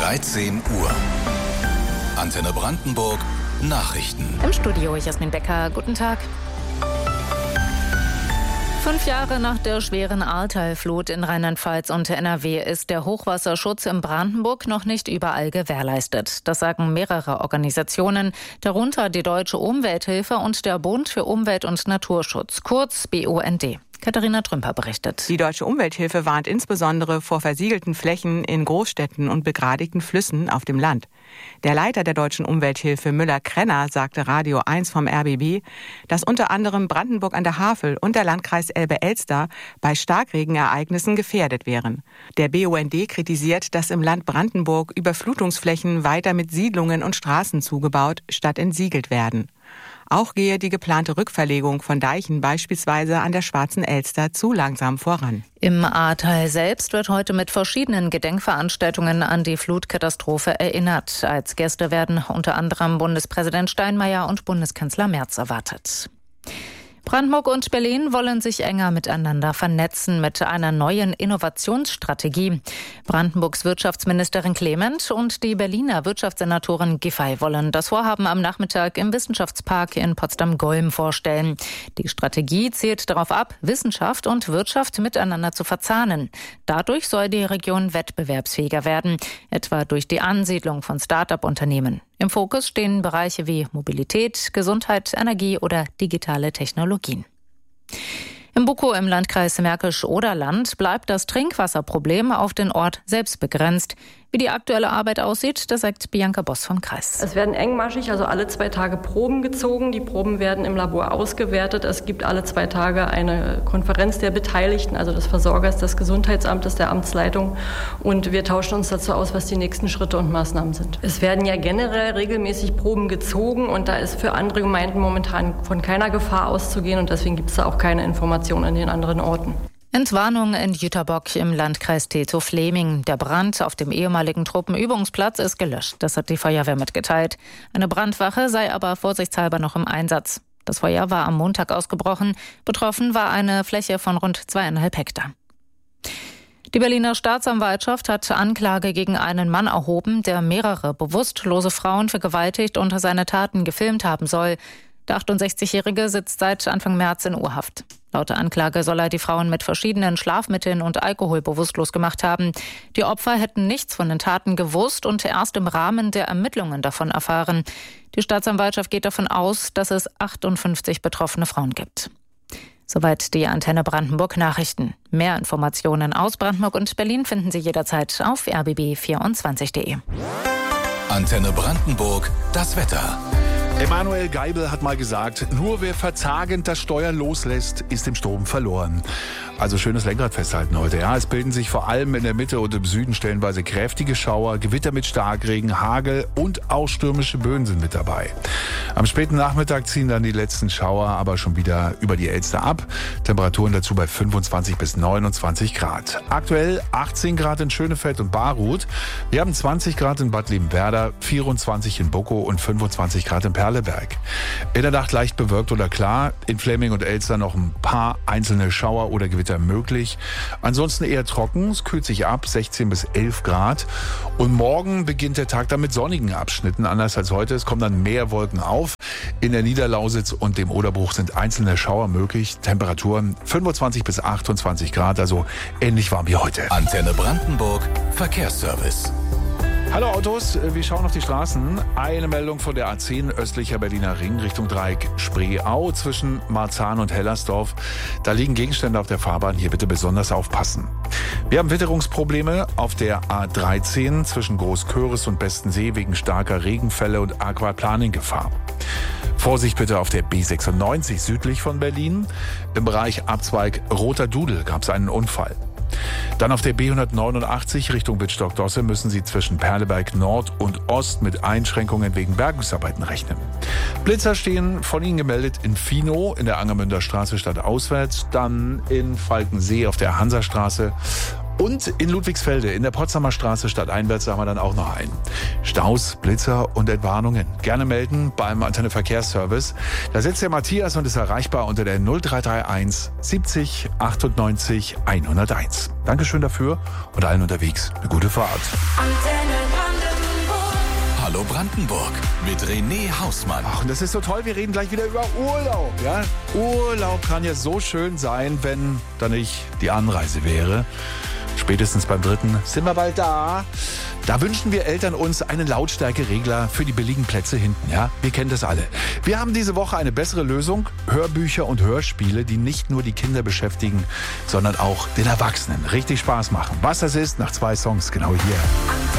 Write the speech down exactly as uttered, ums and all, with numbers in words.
dreizehn Uhr. Antenne Brandenburg Nachrichten. Im Studio Jasmin Becker, guten Tag. Fünf Jahre nach der schweren Ahrtal-Flut in Rheinland-Pfalz und N R W ist der Hochwasserschutz in Brandenburg noch nicht überall gewährleistet. Das sagen mehrere Organisationen, darunter die Deutsche Umwelthilfe und der Bund für Umwelt- und Naturschutz, kurz B U N D. Katharina Trümper berichtet. Die Deutsche Umwelthilfe warnt insbesondere vor versiegelten Flächen in Großstädten und begradigten Flüssen auf dem Land. Der Leiter der Deutschen Umwelthilfe, Müller-Krenner, sagte Radio eins vom R B B, dass unter anderem Brandenburg an der Havel und der Landkreis Elbe-Elster bei Starkregenereignissen gefährdet wären. Der B U N D kritisiert, dass im Land Brandenburg Überflutungsflächen weiter mit Siedlungen und Straßen zugebaut statt entsiegelt werden. Auch gehe die geplante Rückverlegung von Deichen beispielsweise an der Schwarzen Elster zu langsam voran. Im Ahrtal selbst wird heute mit verschiedenen Gedenkveranstaltungen an die Flutkatastrophe erinnert. Als Gäste werden unter anderem Bundespräsident Steinmeier und Bundeskanzler Merz erwartet. Brandenburg und Berlin wollen sich enger miteinander vernetzen mit einer neuen Innovationsstrategie. Brandenburgs Wirtschaftsministerin Clement und die Berliner Wirtschaftssenatorin Giffey wollen das Vorhaben am Nachmittag im Wissenschaftspark in Potsdam-Golm vorstellen. Die Strategie zielt darauf ab, Wissenschaft und Wirtschaft miteinander zu verzahnen. Dadurch soll die Region wettbewerbsfähiger werden, etwa durch die Ansiedlung von Start-up-Unternehmen. Im Fokus stehen Bereiche wie Mobilität, Gesundheit, Energie oder digitale Technologien. Im Bukow im Landkreis Märkisch-Oderland bleibt das Trinkwasserproblem auf den Ort selbst begrenzt. Wie die aktuelle Arbeit aussieht, das sagt Bianca Boss vom Kreis. Es werden engmaschig, also alle zwei Tage Proben gezogen. Die Proben werden im Labor ausgewertet. Es gibt alle zwei Tage eine Konferenz der Beteiligten, also des Versorgers, des Gesundheitsamtes, der Amtsleitung. Und wir tauschen uns dazu aus, was die nächsten Schritte und Maßnahmen sind. Es werden ja generell regelmäßig Proben gezogen und da ist für andere Gemeinden momentan von keiner Gefahr auszugehen und deswegen gibt es da auch keine Informationen in den anderen Orten. Entwarnung in Jüterbock im Landkreis Teltow-Fleming. Der Brand auf dem ehemaligen Truppenübungsplatz ist gelöscht. Das hat die Feuerwehr mitgeteilt. Eine Brandwache sei aber vorsichtshalber noch im Einsatz. Das Feuer war am Montag ausgebrochen. Betroffen war eine Fläche von rund zweieinhalb Hektar. Die Berliner Staatsanwaltschaft hat Anklage gegen einen Mann erhoben, der mehrere bewusstlose Frauen vergewaltigt und seine Taten gefilmt haben soll. Der achtundsechzigjährige sitzt seit Anfang März in U-Haft. Laut der Anklage soll er die Frauen mit verschiedenen Schlafmitteln und Alkohol bewusstlos gemacht haben. Die Opfer hätten nichts von den Taten gewusst und erst im Rahmen der Ermittlungen davon erfahren. Die Staatsanwaltschaft geht davon aus, dass es achtundfünfzig betroffene Frauen gibt. Soweit die Antenne Brandenburg Nachrichten. Mehr Informationen aus Brandenburg und Berlin finden Sie jederzeit auf r b b vierundzwanzig punkt de. Antenne Brandenburg, das Wetter. Emanuel Geibel hat mal gesagt, nur wer verzagend das Steuer loslässt, ist im Sturm verloren. Also schönes Lenkrad festhalten heute. Ja, es bilden sich vor allem in der Mitte und im Süden stellenweise kräftige Schauer, Gewitter mit Starkregen, Hagel und auch stürmische Böen sind mit dabei. Am späten Nachmittag ziehen dann die letzten Schauer aber schon wieder über die Elster ab. Temperaturen dazu bei fünfundzwanzig bis neunundzwanzig Grad. Aktuell achtzehn Grad in Schönefeld und Baruth. Wir haben zwanzig Grad in Bad Liebenwerda, vierundzwanzig in Bukow und fünfundzwanzig Grad in Perleberg. In der Nacht leicht bewölkt oder klar. In Fläming und Elster noch ein paar einzelne Schauer oder Gewitter möglich. Ansonsten eher trocken, es kühlt sich ab, sechzehn bis elf Grad. Und morgen beginnt der Tag dann mit sonnigen Abschnitten, anders als heute. Es kommen dann mehr Wolken auf. In der Niederlausitz und dem Oderbruch sind einzelne Schauer möglich. Temperaturen fünfundzwanzig bis achtundzwanzig Grad, also ähnlich warm wie heute. Antenne Brandenburg, Verkehrsservice. Hallo Autos, wir schauen auf die Straßen. Eine Meldung von der A zehn östlicher Berliner Ring Richtung Dreieck Spreeau zwischen Marzahn und Hellersdorf. Da liegen Gegenstände auf der Fahrbahn, hier bitte besonders aufpassen. Wir haben Witterungsprobleme auf der A dreizehn zwischen Großköris und Bestensee wegen starker Regenfälle und Aquaplaning-Gefahr. Vorsicht bitte auf der B sechsundneunzig südlich von Berlin. Im Bereich Abzweig Roter Dudel gab es einen Unfall. Dann auf der B hundertneunundachtzig Richtung Wittstock-Dosse müssen Sie zwischen Perleberg Nord und Ost mit Einschränkungen wegen Bergungsarbeiten rechnen. Blitzer stehen von Ihnen gemeldet in Finow in der Angermünder Straße stadtauswärts, dann in Falkensee auf der Hansastraße Und in Ludwigsfelde, in der Potsdamer Straße stadteinwärts, haben wir dann auch noch einen. Staus, Blitzer und Entwarnungen. Gerne melden beim Antenne Verkehrsservice. Da sitzt der Matthias und ist erreichbar unter der null drei drei eins siebzig achtundneunzig hunderteins. Dankeschön dafür und allen unterwegs eine gute Fahrt. Antenne Brandenburg. Hallo Brandenburg mit René Hausmann. Ach, und das ist so toll, wir reden gleich wieder über Urlaub. Ja? Urlaub kann ja so schön sein, wenn da nicht die Anreise wäre. Spätestens beim dritten sind wir bald da. Da wünschen wir Eltern uns einen Lautstärkeregler für die billigen Plätze hinten. Ja, wir kennen das alle. Wir haben diese Woche eine bessere Lösung. Hörbücher und Hörspiele, die nicht nur die Kinder beschäftigen, sondern auch den Erwachsenen richtig Spaß machen. Was das ist, nach zwei Songs genau hier.